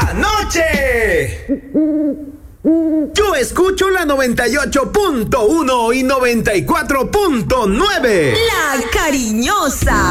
la noche. Yo escucho la 98.1 y 94.9. La Cariñosa.